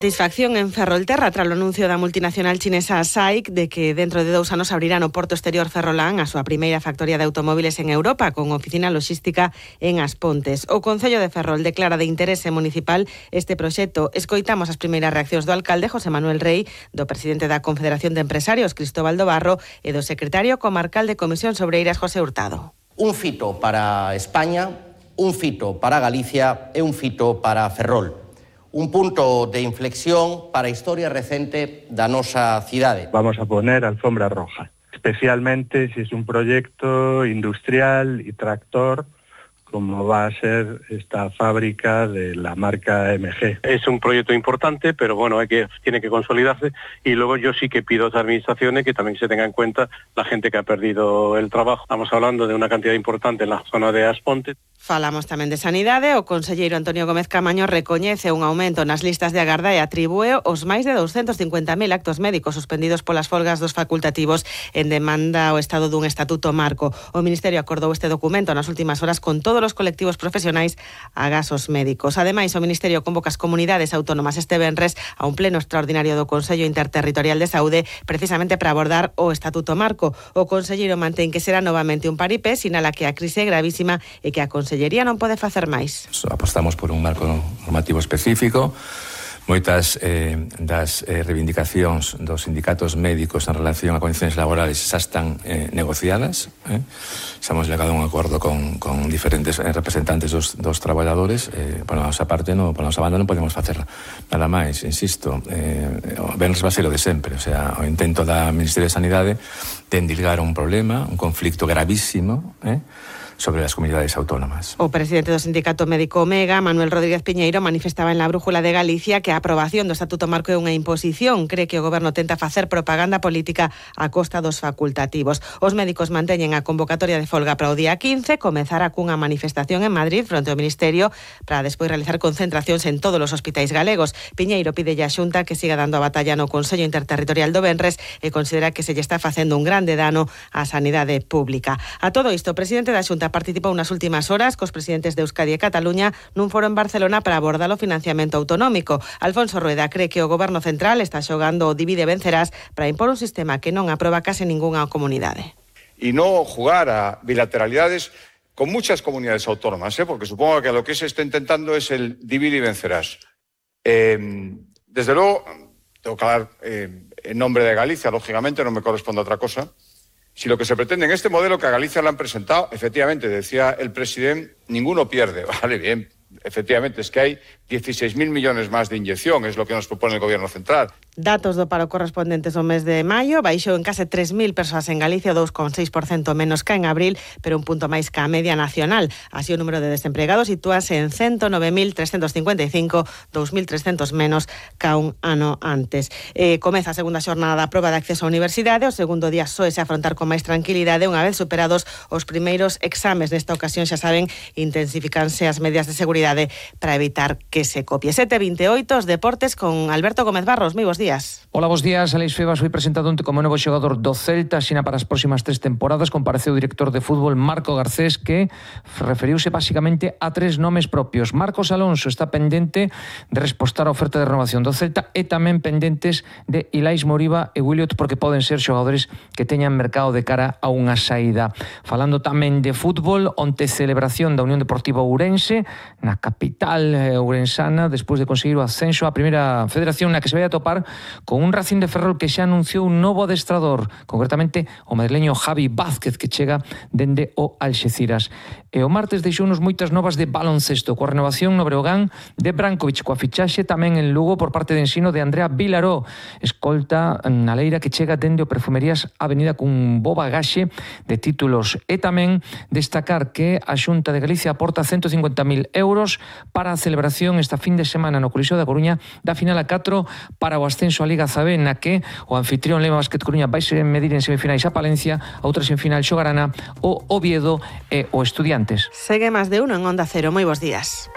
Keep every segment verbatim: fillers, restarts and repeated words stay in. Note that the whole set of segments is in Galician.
Satisfacción en Ferrolterra tras o anuncio da multinacional chinesa S A I C de que dentro de dous anos abrirán o Porto Exterior Ferrolán a súa primeira factoría de automóviles en Europa con oficina logística en As Pontes. O Concello de Ferrol declara de interese municipal este proxecto. Escoitamos as primeiras reaccións do alcalde José Manuel Rey, do presidente da Confederación de Empresarios Cristóbal do Barro e do secretario comarcal de Comisións Obreiras José Hurtado. Un fito para España, un fito para Galicia e un fito para Ferrol. Un punto de inflexión para a historia recente da nosa cidade. Vamos a poner alfombra roja, especialmente si es un proyecto industrial y tractor, como va a ser esta fábrica de la marca M G. Es un proyecto importante, pero bueno, hay que, tiene que consolidarse, y luego yo sí que pido a las administraciones que también se tenga en cuenta la gente que ha perdido el trabajo. Estamos hablando de una cantidad importante en la zona de As Pontes. Falamos tamén de sanidade. O conselleiro Antonio Gómez Camaño recoñece un aumento nas listas de agarda e atribúe os máis de doscientos cincuenta mil actos médicos suspendidos polas folgas dos facultativos en demanda ao estado dun estatuto marco. O Ministerio acordou este documento nas últimas horas con todos os colectivos profesionais agás os médicos. Ademais, o Ministerio convoca as comunidades autónomas este venres a un pleno extraordinario do Consello Interterritorial de Saúde precisamente para abordar o estatuto marco. O conselleiro mantén que será novamente un paripé, sinala que a crise é gravísima e que a Consellería non pode facer máis. Apostamos por un marco normativo específico. Moitas eh, das eh, reivindicacións dos sindicatos médicos en relación a condicións laborales xa están eh, negociadas. Eh. Xa hemos llegado a un acordo con, con diferentes eh, representantes dos, dos traballadores. Eh, por a nosa parte, no, por a nosa banda non podemos facer nada máis, insisto. Eh, o venres va ser o de sempre, o sea, o intento da Ministerio de Sanidade de endilgar un problema, un conflicto gravísimo, eh, sobre as comunidades autónomas. O presidente do Sindicato Médico Omega, Manuel Rodríguez Piñeiro, manifestaba en la Brújula de Galicia que a aprobación do Estatuto Marco é unha imposición. Cree que o goberno tenta facer propaganda política a costa dos facultativos. Os médicos manteñen a convocatoria de folga para o día quince, comezará cunha manifestación en Madrid fronte ao Ministerio para despois realizar concentracións en todos os hospitais galegos. Piñeiro pide a Xunta que siga dando a batalla no Consello Interterritorial do venres e considera que se lle está facendo un grande dano á sanidade pública. A todo isto, o presidente da Xunta participou nas últimas horas cos presidentes de Euskadi e Cataluña nun foro en Barcelona para abordar o financiamento autonómico. Alfonso Rueda cree que o goberno central está xogando o divide vencerás para impor un sistema que non aproba case ningunha comunidade. Y no jugar a bilateralidades con muchas comunidades autónomas, ¿eh? Porque supongo que lo que se está intentando es el divide y vencerás. Eh, desde luego, tengo que hablar eh, en nombre de Galicia, lógicamente, no me corresponde otra cosa. Si lo que se pretende en este modelo que a Galicia le han presentado, efectivamente, decía el presidente, ninguno pierde. Vale, bien, efectivamente, es que hay dieciséis mil millones más de inyección, es lo que nos propone el gobierno central. Datos do paro correspondentes ao mes de maio, baixou en case tres mil persoas en Galicia, dous coma seis por cento menos que en abril, pero un punto máis que a media nacional. Así o número de desempregados sitúase en ciento nove mil trescentos cincuenta e cinco, dous mil trescentos menos que un ano antes. Eh, comeza a segunda xornada da proba de acceso á universidade, o segundo día soese afrontar con máis tranquilidade unha vez superados os primeiros exames. Nesta ocasión, xa saben, intensificanse as medidas de seguridade para evitar que se copie. sete e vinte e oito, os deportes con Alberto Gómez Barros. Moi bos días. Hola, bos días. Alex Febas foi presentado onte como novo xogador do Celta, xina para as próximas tres temporadas. Compareceu o director de fútbol Marco Garcés, que referiuse basicamente a tres nomes propios. Marcos Alonso está pendente de respostar a oferta de renovación do Celta e tamén pendentes de Ilais Moriba e Williot, porque poden ser xogadores que teñan mercado de cara a unha saída. Falando tamén de fútbol, onte celebración da Unión Deportiva Ourense na capital ourensana, despois de conseguir o ascenso á primeira federación, na que se vai a topar con un Racing de Ferrol que xa anunciou un novo adestrador, concretamente o madrileño Javi Vázquez, que chega dende o Alxeciras. E o martes deixounos moitas novas de baloncesto, coa renovación no Breogán de Brankovic, coa fichaxe tamén en Lugo por parte de Ensino de Andrea Vilaró, escolta na Leira que chega dende o Perfumerías Avenida cun bo bagaxe de títulos. E tamén destacar que a Xunta de Galicia aporta ciento cincuenta mil euros para a celebración esta fin de semana no Coliseo da Coruña da final a catro para o ascenso á Liga C B, na que o anfitrión Lema Basket Coruña vai se medir en semifinais a Palencia, a outra semifinal xogarana o Oviedo e o Estudiantes. Segue máis de uno en Onda Cero. Moi bos días.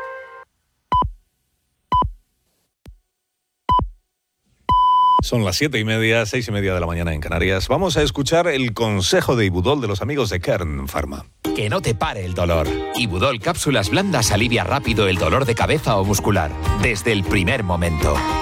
Son las siete y media, seis y media de la mañana en Canarias. Vamos a escuchar el consejo de Ibudol de los amigos de Kern Pharma. Que no te pare el dolor. Ibudol Cápsulas Blandas alivia rápido el dolor de cabeza o muscular, desde el primer momento.